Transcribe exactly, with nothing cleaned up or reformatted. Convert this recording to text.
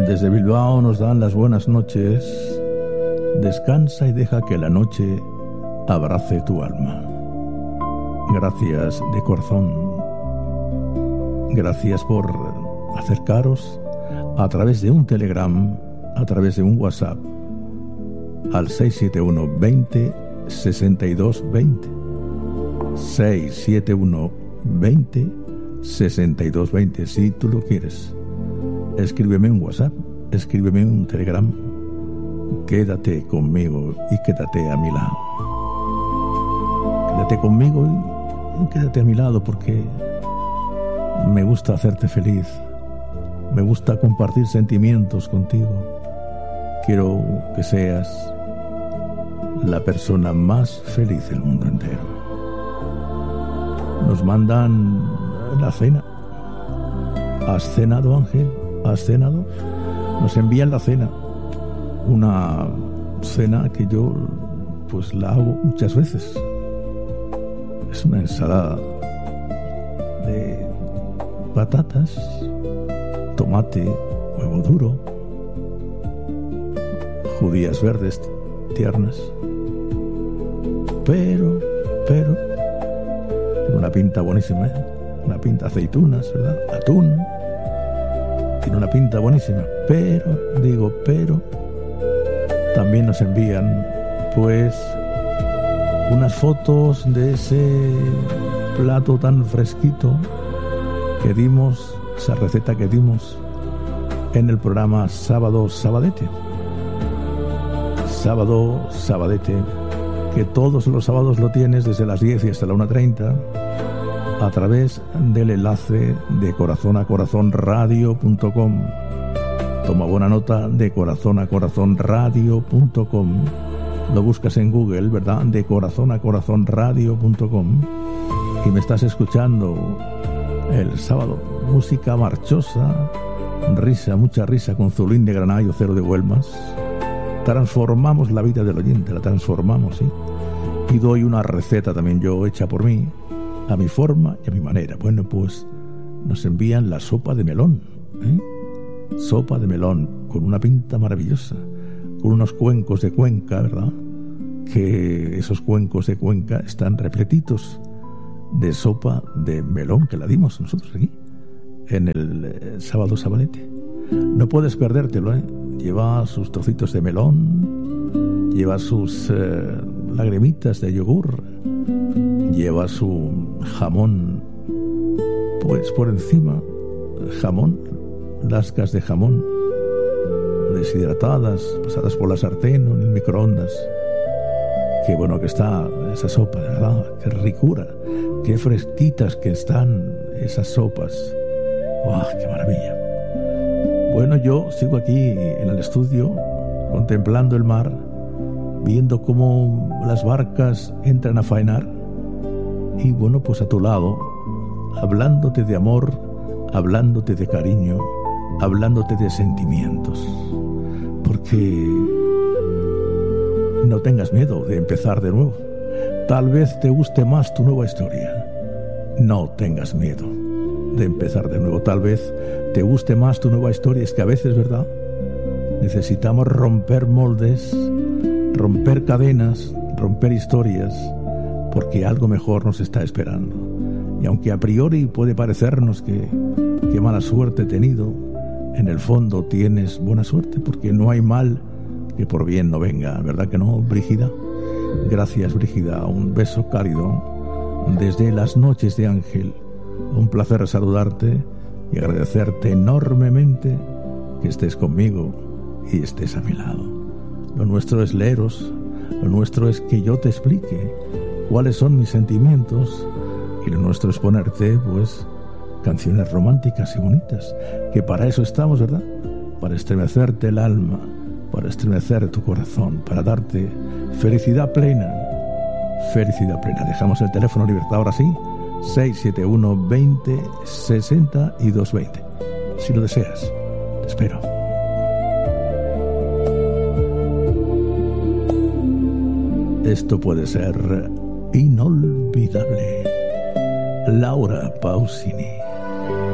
Desde Bilbao nos dan las buenas noches. Descansa y deja que la noche abrace tu alma. Gracias de corazón. Gracias por acercaros a través de un Telegram, a través de un WhatsApp, al seis siete uno veinte sesenta y dos veinte. seis siete uno veinte sesenta y dos veinte. Si tú lo quieres, escríbeme un WhatsApp, escríbeme un Telegram. Quédate conmigo y quédate a mi lado. Quédate conmigo y quédate a mi lado, porque me gusta hacerte feliz. Me gusta compartir sentimientos contigo. Quiero que seas la persona más feliz del mundo entero. Nos mandan la cena. ¿Has cenado, Ángel? ¿Has cenado? Nos envían la cena. Una cena que yo pues la hago muchas veces. Es una ensalada de patatas, tomate, huevo duro, judías verdes tiernas, pero, pero, tiene una pinta buenísima, ¿eh? Una pinta, aceitunas, ¿verdad? Atún, tiene una pinta buenísima, pero, digo, pero, también nos envían, pues, unas fotos de ese plato tan fresquito que dimos, esa receta que dimos en el programa Sábado Sabadete. Sábado Sabadete, que todos los sábados lo tienes desde las diez y hasta la una treinta a través del enlace de corazón a corazón radio punto com. Toma buena nota, de corazón a corazón radio punto com. Lo buscas en Google, ¿verdad? De corazón a corazón radio punto com. Y me estás escuchando el sábado. Música marchosa, risa, mucha risa con Zulín de Granada y Ocero de Huelmas. Transformamos la vida del oyente, la transformamos, ¿sí? Y doy una receta también yo, hecha por mí, a mi forma y a mi manera. Bueno, pues nos envían la sopa de melón, ¿eh? Sopa de melón, con una pinta maravillosa, con unos cuencos de Cuenca, ¿verdad? Que esos cuencos de Cuenca están repletitos de sopa de melón, que la dimos nosotros aquí, en el eh, sábado sabadete. No puedes perdértelo, ¿eh? Lleva sus trocitos de melón, lleva sus eh, lagrimitas de yogur, lleva su jamón, pues por encima, jamón, lascas de jamón, deshidratadas, pasadas por la sartén o en el microondas. Qué bueno que está esa sopa, de verdad, qué ricura, qué fresquitas que están esas sopas. ¡Wow, qué maravilla! Bueno, yo sigo aquí en el estudio, contemplando el mar, viendo cómo las barcas entran a faenar, y bueno, pues a tu lado, hablándote de amor, hablándote de cariño, hablándote de sentimientos, porque no tengas miedo de empezar de nuevo. Tal vez te guste más tu nueva historia. No tengas miedo de empezar de nuevo. Tal vez te guste más tu nueva historia. Es que a veces, ¿verdad?, necesitamos romper moldes, romper cadenas, romper historias, porque algo mejor nos está esperando. Y aunque a priori puede parecernos que qué mala suerte he tenido, en el fondo tienes buena suerte, porque no hay mal que por bien no venga, ¿verdad que no, Brígida? Gracias, Brígida. Un beso cálido desde las noches de Ángel. Un placer saludarte y agradecerte enormemente que estés conmigo y estés a mi lado. Lo nuestro es leeros, lo nuestro es que yo te explique cuáles son mis sentimientos, y lo nuestro es ponerte, pues, canciones románticas y bonitas, que para eso estamos, ¿verdad? Para estremecerte el alma, para estremecer tu corazón, para darte felicidad plena, felicidad plena. Dejamos el teléfono libertad ahora sí, seis siete uno veinte sesenta y dos veinte. Si lo deseas, te espero. Esto puede ser inolvidable. Laura Pausini.